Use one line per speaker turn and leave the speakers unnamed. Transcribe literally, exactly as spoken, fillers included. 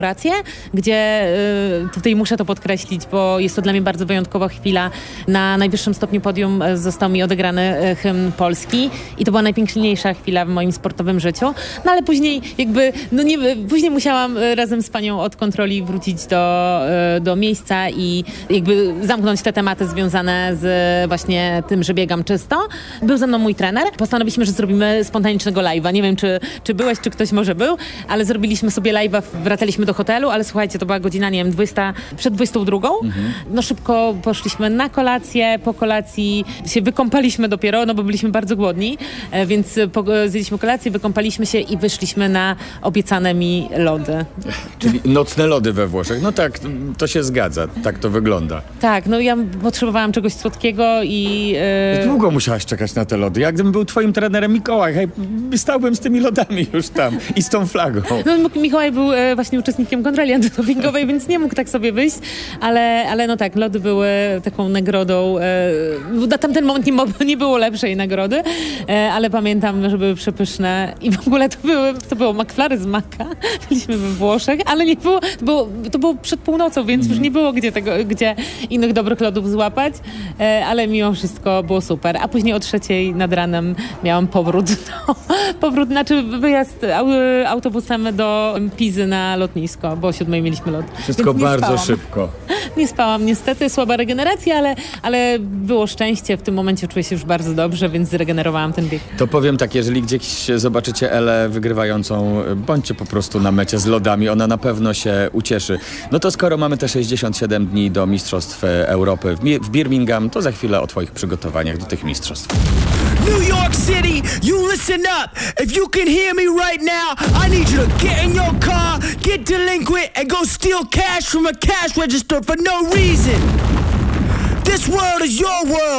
rację, gdzie y, tutaj muszę to podkreślić, bo jest to dla mnie bardzo wyjątkowa chwila. Na najwyższym stopniu podium został mi odegrany hymn polski i to była najpiękniejsza chwila w moim sportowym życiu. No ale później jakby, no nie, później musiałam razem z panią od kontroli wrócić do, do miejsca i jakby zamknąć te tematy związane z właśnie tym, że biegam czysto. Był ze mną mój trener. Postanowiliśmy, że zrobimy spontanicznego live'a. Nie wiem, czy, czy byłeś, czy ktoś może był, ale zrobiliśmy sobie live'a, wracaliśmy do hotelu, ale słuchajcie, to była godzina, nie wiem, dwudziesta, przed dwudziestą drugą. Mhm. No szybko poszliśmy na kolację, po kolacji się wykąpaliśmy dopiero, no bo byliśmy bardzo głodni, więc po, zjedliśmy kolację, wykąpaliśmy się i wyszliśmy na obiecane mi lody.
Czyli nocne lody we Włoszech. No tak, to się zgadza, tak to wygląda.
Tak, no ja potrzebowałam czegoś słodkiego i... Yy...
Długo musiałaś czekać na te lody. Jak gdybym był twoim trenerem Mikołaj, hej, stałbym z tymi lodami już tam i z tą flagą.
No Mikołaj był e, właśnie uczestnikiem kontroli antydopingowej, więc nie mógł tak sobie wyjść, ale, ale no tak, lody były taką nagrodą. E, na tamten moment nie, nie było lepszej nagrody, e, ale pamiętam, że były przepyszne i w ogóle to, były, to było McFlurry z Maka. Byliśmy we Włoszech, ale nie było, to było, to było przed północą, więc mm. już nie było gdzie, tego, gdzie innych dobrych lodów złapać, e, ale mimo wszystko było super. A później o trzeciej nad ranem miałam powrót, no, powrót, znaczy wyjazd autobusem do Pizy na lotnisko, bo o siódmej mieliśmy lot.
Wszystko bardzo spałam. szybko.
Nie spałam niestety, słaba regeneracja, ale, ale było szczęście. W tym momencie czuję się już bardzo dobrze, więc zregenerowałam ten bieg.
To powiem tak, jeżeli gdzieś zobaczycie Elę wygrywającą, bądźcie po prostu na mecie z lodami, ona na pewno się ucieszy. No to skoro mamy te sześćdziesiąt siedem dni do Mistrzostw Europy w, w Birmingham, to za chwilę o twoich przygotowaniach do tych mistrzostw.
New York City, you listen up. If you can hear me right now, I need you to get in your car, get delinquent, and go steal cash from a cash register for no reason. This world is your world.